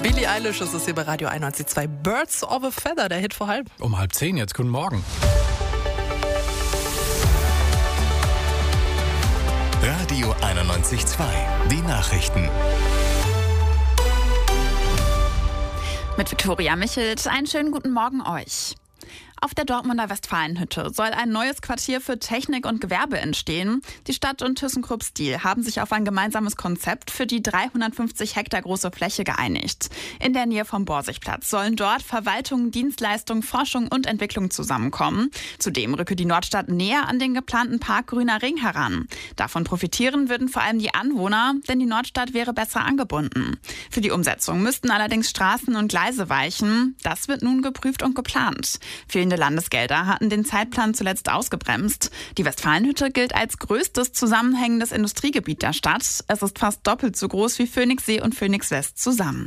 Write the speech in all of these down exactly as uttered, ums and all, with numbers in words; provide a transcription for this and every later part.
Billie Eilish ist es hier bei Radio einundneunzig Komma zwei. Birds of a Feather, der Hit vor halb. Um halb zehn jetzt. Guten Morgen. Radio einundneunzig Komma zwei. Die Nachrichten. Mit Viktoria Michelt, einen schönen guten Morgen euch. Auf der Dortmunder Westfalenhütte soll ein neues Quartier für Technik und Gewerbe entstehen. Die Stadt und ThyssenKrupp Steel haben sich auf ein gemeinsames Konzept für die dreihundertfünfzig Hektar große Fläche geeinigt. In der Nähe vom Borsigplatz sollen dort Verwaltung, Dienstleistung, Forschung und Entwicklung zusammenkommen. Zudem rücke die Nordstadt näher an den geplanten Park Grüner Ring heran. Davon profitieren würden vor allem die Anwohner, denn die Nordstadt wäre besser angebunden. Für die Umsetzung müssten allerdings Straßen und Gleise weichen. Das wird nun geprüft und geplant. Fehlende Landesgelder hatten den Zeitplan zuletzt ausgebremst. Die Westfalenhütte gilt als größtes zusammenhängendes Industriegebiet der Stadt. Es ist fast doppelt so groß wie Phoenixsee und Phoenix West zusammen.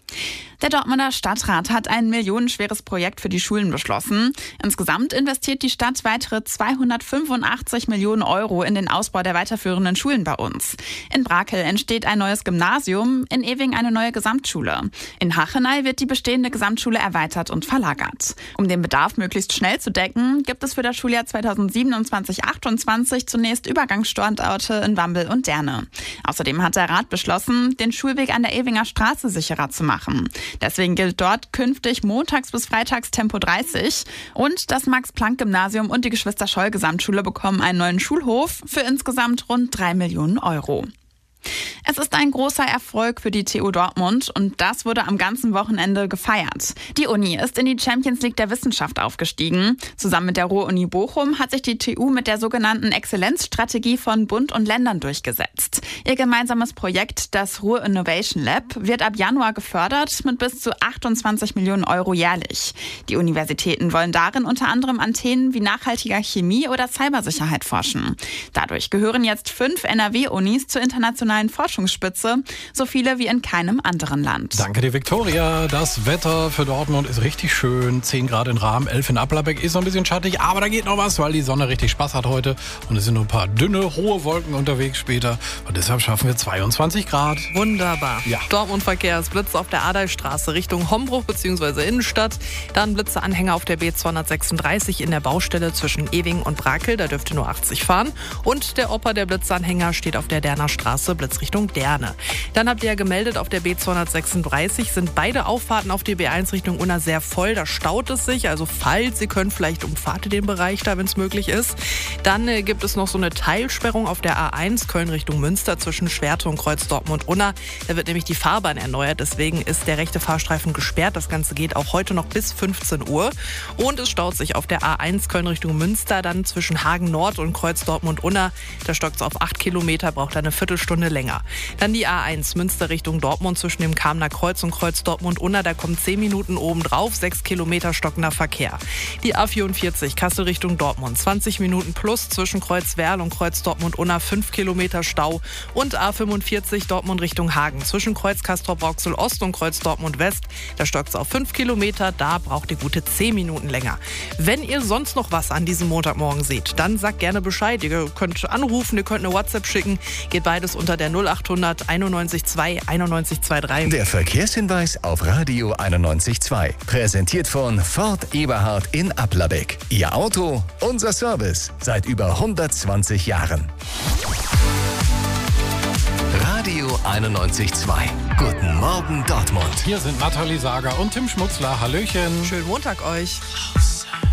Der Dortmunder Stadtrat hat ein millionenschweres Projekt für die Schulen beschlossen. Insgesamt investiert die Stadt weitere zweihundertfünfundachtzig Millionen Euro in den Ausbau der weiterführenden Schulen bei uns. In Brakel entsteht ein neues Gymnasium, in Ewing eine neue Gesamtschule. In Hachenay wird die bestehende Gesamtschule erweitert und verlagert. Um den Bedarf möglichst schnell zu decken, gibt es für das Schuljahr zweitausendsiebenundzwanzig achtundzwanzig zunächst Übergangsstandorte in Wambel und Derne. Außerdem hat der Rat beschlossen, den Schulweg an der Ewinger Straße sicherer zu machen. Deswegen gilt dort künftig montags bis freitags Tempo dreißig. Und das Max-Planck-Gymnasium und die Geschwister-Scholl-Gesamtschule bekommen einen neuen Schulhof für insgesamt rund drei Millionen Euro. Es ist ein großer Erfolg für die T U Dortmund und das wurde am ganzen Wochenende gefeiert. Die Uni ist in die Champions League der Wissenschaft aufgestiegen. Zusammen mit der Ruhr-Uni Bochum hat sich die T U mit der sogenannten Exzellenzstrategie von Bund und Ländern durchgesetzt. Ihr gemeinsames Projekt, das Ruhr Innovation Lab, wird ab Januar gefördert mit bis zu achtundzwanzig Millionen Euro jährlich. Die Universitäten wollen darin unter anderem an Themen wie nachhaltiger Chemie oder Cybersicherheit forschen. Dadurch gehören jetzt fünf N R W-Unis zur internationalen Forschungsspitze, so viele wie in keinem anderen Land. Danke dir, Viktoria. Das Wetter für Dortmund ist richtig schön. zehn Grad in Rahm, elf in Applerbeck, ist noch ein bisschen schattig, aber da geht noch was, weil die Sonne richtig Spaß hat heute. Und es sind nur ein paar dünne, hohe Wolken unterwegs später. Und deshalb schaffen wir zweiundzwanzig Grad. Wunderbar. Ja. Dortmund-Verkehr, es Blitze auf der Adalstraße Richtung Hombruch bzw. Innenstadt. Dann Blitzeanhänger auf der B zweihundertsechsunddreißig in der Baustelle zwischen Ewing und Brakel. Da dürfte nur achtzig fahren. Und der Opa der Blitzanhänger steht auf der Derner Straße, Blitzrichtung Derne. Dann habt ihr ja gemeldet, auf der B zweihundertsechsunddreißig sind beide Auffahrten auf die B eins Richtung Unna sehr voll. Da staut es sich. Also falls Sie können, vielleicht umfahrt ihr den Bereich da, wenn es möglich ist. Dann äh, gibt es noch so eine Teilsperrung auf der A eins Köln Richtung Münster zwischen Schwerte und Kreuz Dortmund-Unna. Da wird nämlich die Fahrbahn erneuert. Deswegen ist der rechte Fahrstreifen gesperrt. Das Ganze geht auch heute noch bis fünfzehn Uhr. Und es staut sich auf der A eins Köln Richtung Münster dann zwischen Hagen Nord und Kreuz Dortmund-Unna. Da stockt es auf acht Kilometer, braucht eine Viertelstunde länger. Dann die A eins Münster Richtung Dortmund zwischen dem Kamener Kreuz und Kreuz Dortmund-Unna. Da kommen zehn Minuten oben drauf, sechs Kilometer stockender Verkehr. Die A vierundvierzig Kassel Richtung Dortmund, zwanzig Minuten plus zwischen Kreuz Werl und Kreuz Dortmund-Unna, fünf Kilometer Stau. Und A fünfundvierzig Dortmund Richtung Hagen zwischen Kreuz Castrop-Rauxel Ost und Kreuz Dortmund West. Da stockt es auf fünf Kilometer, da braucht ihr gute zehn Minuten länger. Wenn ihr sonst noch was an diesem Montagmorgen seht, dann sagt gerne Bescheid. Ihr könnt anrufen, ihr könnt eine WhatsApp schicken. Geht beides unter der null achthundert einundneunzig zwei einundneunzig zweiunddreißig. Der Verkehrshinweis auf Radio einundneunzig Komma zwei. Präsentiert von Ford Eberhard in Applerbeck. Ihr Auto, unser Service. Seit über hundertzwanzig Jahren. Radio einundneunzig Komma zwei. Guten Morgen Dortmund. Hier sind Nathalie Sager und Tim Schmutzler. Hallöchen. Schönen Montag euch. Raus.